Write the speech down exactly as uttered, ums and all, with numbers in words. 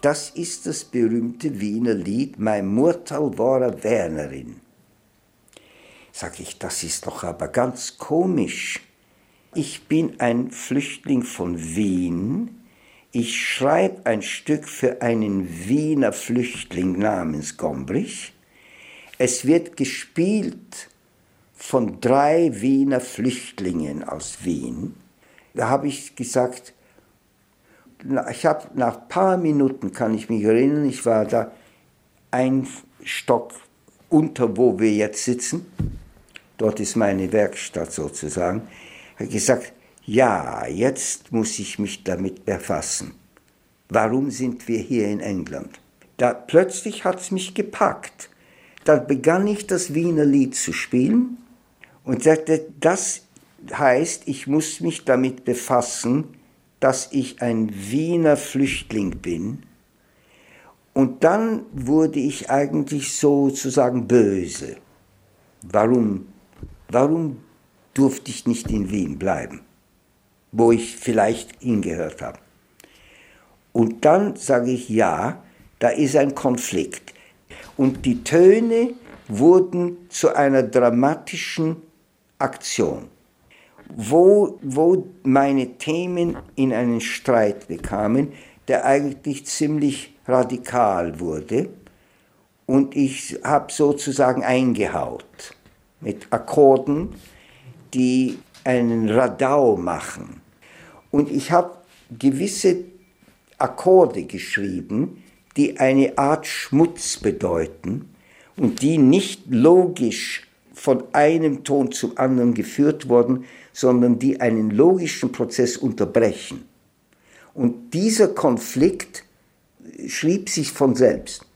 Das ist das berühmte Wiener Lied »Mein Murtal war a Wernerin«. Sag ich, das ist doch aber ganz komisch. Ich bin ein Flüchtling von Wien. Ich schreibe ein Stück für einen Wiener Flüchtling namens Gombrich. Es wird gespielt von drei Wiener Flüchtlingen aus Wien. Da habe ich gesagt, ich habe nach ein paar Minuten, kann ich mich erinnern, ich war da ein Stock unter, wo wir jetzt sitzen. Dort ist meine Werkstatt sozusagen. Ich habe gesagt, ja, jetzt muss ich mich damit befassen. Warum sind wir hier in England? Da plötzlich hat es mich gepackt. Dann begann ich das Wiener Lied zu spielen und sagte, das heißt, ich muss mich damit befassen, dass ich ein Wiener Flüchtling bin. Und dann wurde ich eigentlich sozusagen böse. Warum, warum durfte ich nicht in Wien bleiben, wo ich vielleicht hingehört habe? Und dann sage ich, ja, da ist ein Konflikt. Und die Töne wurden zu einer dramatischen Aktion, wo, wo meine Themen in einen Streit bekamen, der eigentlich ziemlich radikal wurde. Und ich habe sozusagen eingehaut mit Akkorden, die einen Radau machen. Und ich habe gewisse Akkorde geschrieben, die eine Art Schmutz bedeuten und die nicht logisch von einem Ton zum anderen geführt wurden, sondern die einen logischen Prozess unterbrechen. Und dieser Konflikt schrieb sich von selbst.